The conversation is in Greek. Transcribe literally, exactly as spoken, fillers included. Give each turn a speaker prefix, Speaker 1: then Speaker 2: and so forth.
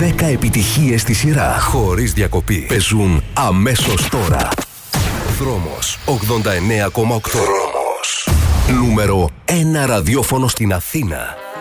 Speaker 1: δέκα επιτυχίες στη σειρά, χωρίς διακοπή. Παίζουν αμέσως τώρα. Δρόμος ογδόντα εννέα κόμμα οκτώ. Δρόμος. Νούμερο ένα ραδιόφωνο στην Αθήνα.